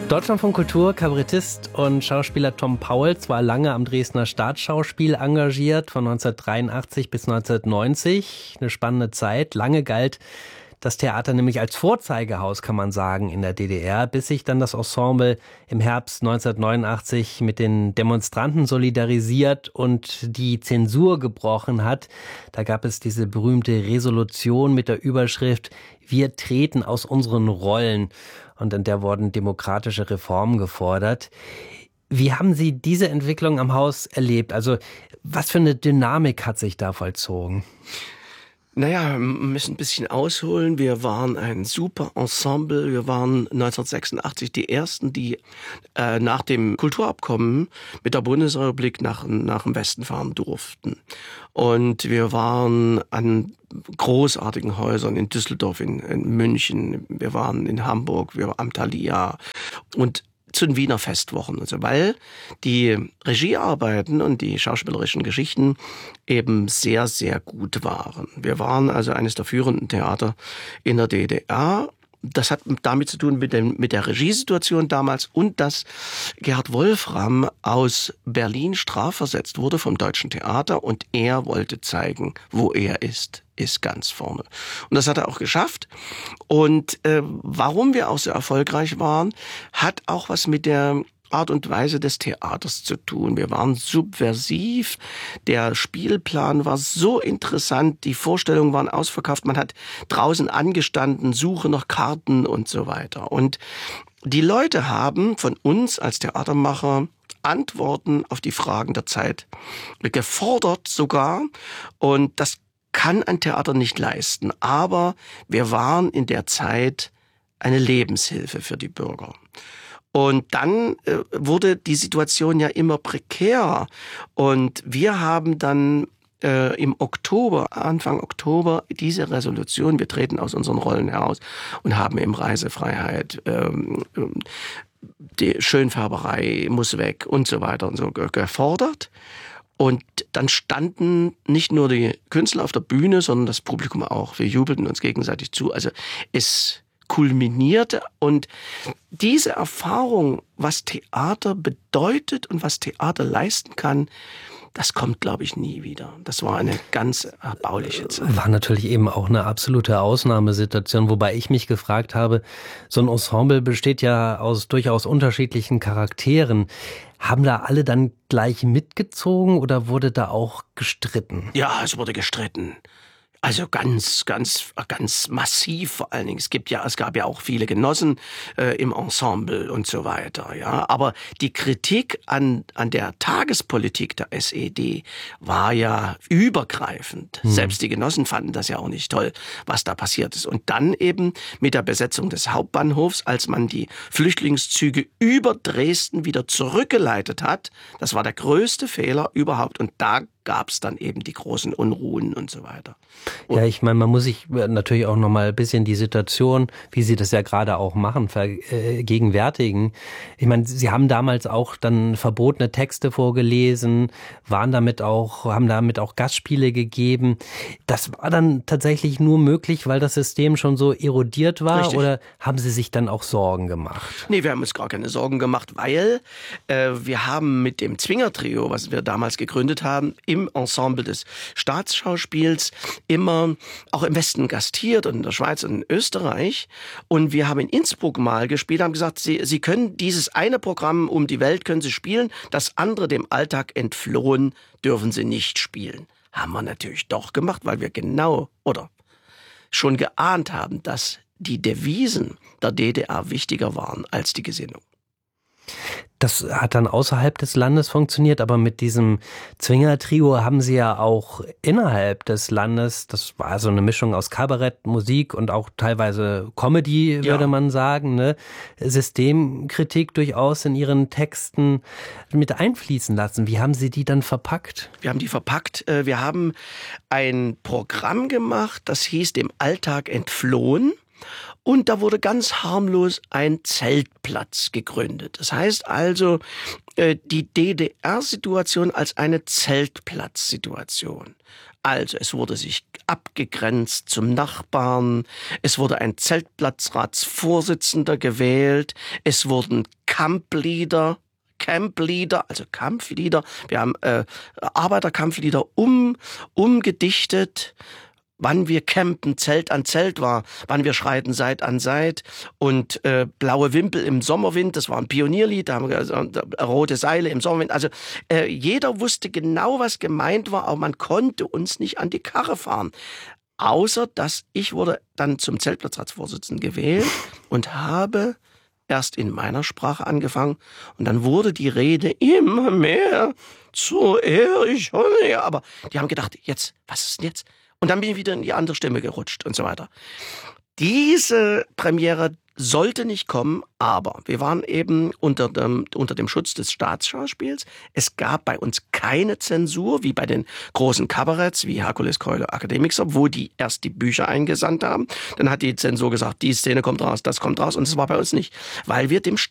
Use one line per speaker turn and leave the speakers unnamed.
Deutschlandfunk Kultur, Kabarettist und Schauspieler Tom Pauls war lange am Dresdner Staatsschauspiel engagiert, von 1983 bis 1990. Eine spannende Zeit. Lange galt das Theater nämlich als Vorzeigehaus, kann man sagen, in der DDR, bis sich dann das Ensemble im Herbst 1989 mit den Demonstranten solidarisiert und die Zensur gebrochen hat. Da gab es diese berühmte Resolution mit der Überschrift „Wir treten aus unseren Rollen", und in der wurden demokratische Reformen gefordert. Wie haben Sie diese Entwicklung am Haus erlebt? Also was für eine Dynamik hat sich da vollzogen?
Naja, wir müssen ein bisschen ausholen. Wir waren ein super Ensemble. Wir waren 1986 die Ersten, die nach dem Kulturabkommen mit der Bundesrepublik nach dem Westen fahren durften. Und wir waren an großartigen Häusern in Düsseldorf, in München. Wir waren in Hamburg, wir waren am Thalia und zu den Wiener Festwochen und so, weil die Regiearbeiten und die schauspielerischen Geschichten eben sehr, sehr gut waren. Wir waren also eines der führenden Theater in der DDR. Das hat damit zu tun mit der Regiesituation damals und dass Gerhard Wolfram aus Berlin strafversetzt wurde vom Deutschen Theater und er wollte zeigen, wo er ist ganz vorne. Und das hat er auch geschafft. Und warum wir auch so erfolgreich waren, hat auch was mit der Art und Weise des Theaters zu tun. Wir waren subversiv, der Spielplan war so interessant, die Vorstellungen waren ausverkauft, man hat draußen angestanden, Suche nach Karten und so weiter. Und die Leute haben von uns als Theatermacher Antworten auf die Fragen der Zeit gefordert sogar, und das kann ein Theater nicht leisten. Aber wir waren in der Zeit eine Lebenshilfe für die Bürger. Und dann wurde die Situation ja immer prekärer. Und wir haben dann Anfang Oktober, diese Resolution, wir treten aus unseren Rollen heraus und haben eben Reisefreiheit, die Schönfärberei muss weg und so weiter und so gefordert. Und dann standen nicht nur die Künstler auf der Bühne, sondern das Publikum auch. Wir jubelten uns gegenseitig zu. Also es kulminierte, und diese Erfahrung, was Theater bedeutet und was Theater leisten kann, das kommt, glaube ich, nie wieder. Das war eine ganz erbauliche Zeit.
War natürlich eben auch eine absolute Ausnahmesituation, wobei ich mich gefragt habe, so ein Ensemble besteht ja aus durchaus unterschiedlichen Charakteren. Haben da alle dann gleich mitgezogen oder wurde da auch gestritten?
Ja, es wurde gestritten. Also ganz massiv vor allen Dingen. Es gab ja auch viele Genossen im Ensemble und so weiter. Ja, aber die Kritik an der Tagespolitik der SED war ja übergreifend. Selbst die Genossen fanden das ja auch nicht toll, was da passiert ist. Und dann eben mit der Besetzung des Hauptbahnhofs, als man die Flüchtlingszüge über Dresden wieder zurückgeleitet hat, das war der größte Fehler überhaupt. Und da gab es dann eben die großen Unruhen und so weiter.
Ja, ich meine, man muss sich natürlich auch noch mal ein bisschen die Situation, wie Sie das ja gerade auch machen, vergegenwärtigen. Ich meine, Sie haben damals auch dann verbotene Texte vorgelesen, haben damit auch Gastspiele gegeben. Das war dann tatsächlich nur möglich, weil das System schon so erodiert war? Richtig. Oder haben Sie sich dann auch Sorgen gemacht?
Nee, wir haben uns gar keine Sorgen gemacht, weil wir haben mit dem Zwingertrio, was wir damals gegründet haben, im Ensemble des Staatsschauspiels immer auch im Westen gastiert und in der Schweiz und in Österreich. Und wir haben in Innsbruck mal gespielt, haben gesagt, Sie können dieses eine Programm um die Welt können Sie spielen, das andere, dem Alltag entflohen, dürfen Sie nicht spielen. Haben wir natürlich doch gemacht, weil wir schon geahnt haben, dass die Devisen der DDR wichtiger waren als die Gesinnung.
Das hat dann außerhalb des Landes funktioniert, aber mit diesem Zwingertrio haben Sie ja auch innerhalb des Landes, das war so eine Mischung aus Kabarett, Musik und auch teilweise Comedy, würde man sagen, ne? Systemkritik durchaus in Ihren Texten mit einfließen lassen. Wie haben Sie die dann verpackt?
Wir haben die verpackt. Wir haben ein Programm gemacht, das hieß Dem Alltag entflohen. Und da wurde ganz harmlos ein Zeltplatz gegründet. Das heißt also, die DDR-Situation als eine Zeltplatzsituation. Also es wurde sich abgegrenzt zum Nachbarn, es wurde ein Zeltplatzratsvorsitzender gewählt, es wurden Kampflieder, also Kampflieder, wir haben Arbeiterkampflieder umgedichtet, wann wir campen, Zelt an Zelt war, wann wir schreiten Seit an Seit und Blaue Wimpel im Sommerwind, das war ein Pionierlied, da haben wir Rote Seile im Sommerwind. Also jeder wusste genau, was gemeint war, aber man konnte uns nicht an die Karre fahren. Außer, dass ich wurde dann zum Zeltplatzratsvorsitzenden gewählt und habe erst in meiner Sprache angefangen und dann wurde die Rede immer mehr zu Erich Honecker. Aber die haben gedacht, jetzt, was ist denn jetzt? Und dann bin ich wieder in die andere Stimme gerutscht und so weiter. Diese Premiere sollte nicht kommen, aber wir waren eben unter dem Schutz des Staatsschauspiels. Es gab bei uns keine Zensur, wie bei den großen Kabaretts, wie Herkules, Keule, Akademixer, wo die erst die Bücher eingesandt haben. Dann hat die Zensur gesagt, die Szene kommt raus, das kommt raus. Und das war bei uns nicht, weil wir dem